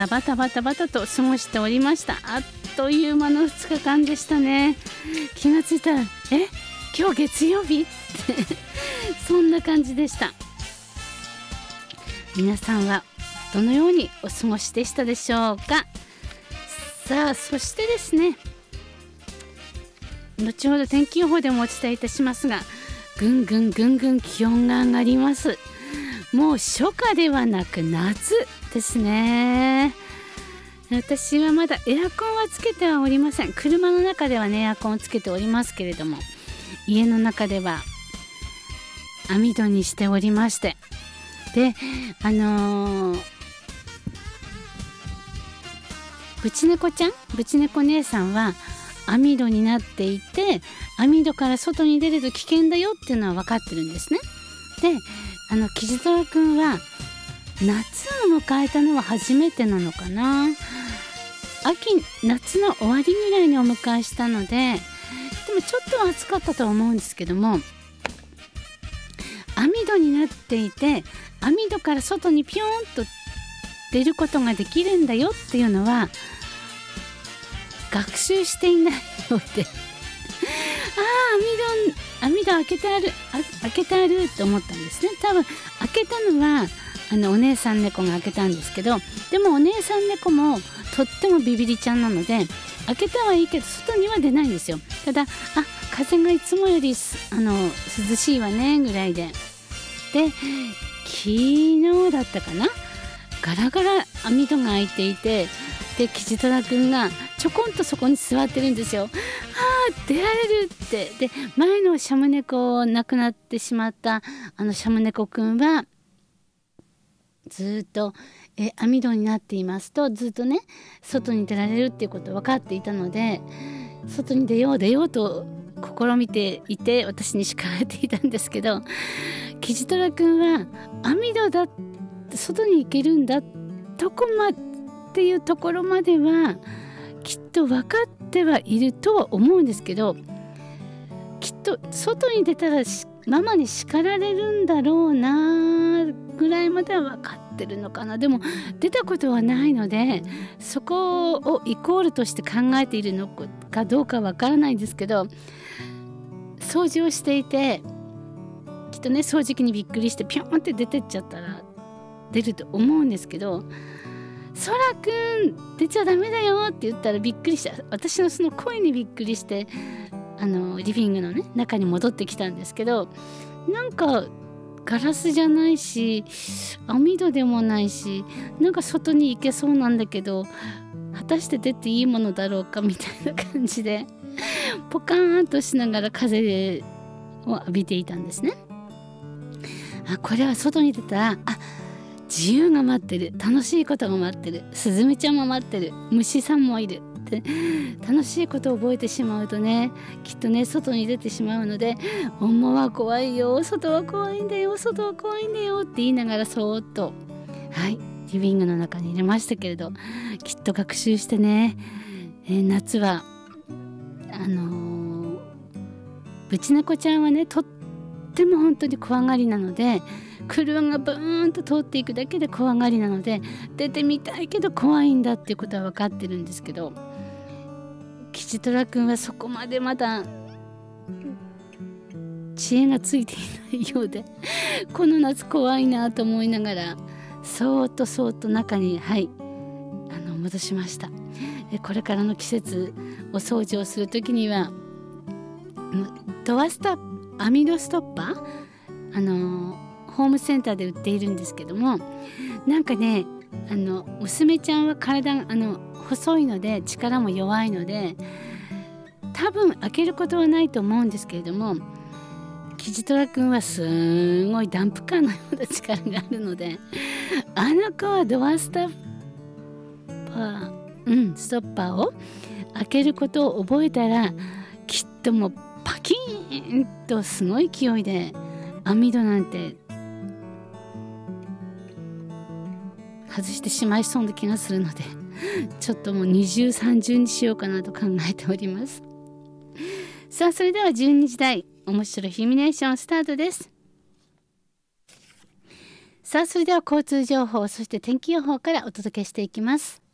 バタバタバタと過ごしておりました。あっという間の2日間でしたね。気がついたら今日月曜日ってそんな感じでした。皆さんはどのようにお過ごしでしたでしょうか。さあ、そしてですね、後ほど天気予報でもお伝えいたしますが、ぐんぐん気温が上がります。もう初夏ではなく夏ですね。私はまだエアコンはつけてはおりません。車の中ではねエアコンをつけておりますけれども、家の中では網戸にしておりまして、でぶち猫姉さんは網戸になっていて、網戸から外に出ると危険だよっていうのは分かってるんですね。でキジトラくんは夏を迎えたのは初めてなのかな。夏の終わりぐらいにお迎えしたので、でもちょっとは暑かったと思うんですけども、網戸になっていて網戸から外にピョーンと出ることができるんだよっていうのは学習していないので網戸開けてあると思ったんですね。多分開けたのはお姉さん猫が開けたんですけど、でもお姉さん猫もとってもビビりちゃんなので開けたはいいけど外には出ないんですよ。ただ風がいつもより涼しいわねぐらいで、昨日だったかな、ガラガラ網戸が開いていて、でキジトラくんがちょこんとそこに座ってるんですよ。出られるって。で前のシャム猫亡くなってしまったシャム猫くんはずっと網戸になっていますとずっとね外に出られるっていうこと分かっていたので、外に出ようと試みていて私に叱られていたんですけど、キジトラくんは網戸だって外に行けるんだっていうところまではきっと分かってはいるとは思うんですけど、きっと外に出たらママに叱られるんだろうなぐらいまでは分かってるのかな。でも出たことはないのでそこをイコールとして考えているのかどうか分からないんですけど、掃除をしていてきっとね掃除機にびっくりしてピョンって出てっちゃったら出ると思うんですけど、そらくん出ちゃダメだよって言ったらびっくりした。私のその声にびっくりしてリビングのね中に戻ってきたんですけど、なんかガラスじゃないし網戸でもないし、なんか外に行けそうなんだけど果たして出ていいものだろうかみたいな感じでポカーンとしながら風を浴びていたんですね。これは外に出たら自由が待ってる、楽しいことが待ってる、スズメちゃんも待ってる、虫さんもいるって楽しいことを覚えてしまうとね、きっとね外に出てしまうので、思は怖いよ、外は怖いんだよ、外は怖いんだよって言いながらそーっとリビングの中に入れましたけれど、きっと学習してね、夏はぶち猫ちゃんはねとっても本当に怖がりなので、車がブーンと通っていくだけで怖がりなので出てみたいけど怖いんだっていうことは分かってるんですけど、キジトラくんはそこまでまだ知恵がついていないようでこの夏怖いなと思いながらそーっと中に戻しました。これからの季節お掃除をするときには網戸ストッパーホームセンターで売っているんですけども、なんかね娘ちゃんは体が細いので力も弱いので多分開けることはないと思うんですけれども、キジトラくんはすごいダンプカーのような力があるので子はドアストッパーを開けることを覚えたらきっともうパキーンとすごい勢いで網戸なんて外してしまいそうな気がするのでちょっともう二重三重にしようかなと考えております。さあそれでは12時台面白いフィミネーションスタートです。 さあそれでは交通情報そして天気予報からお届けしていきます。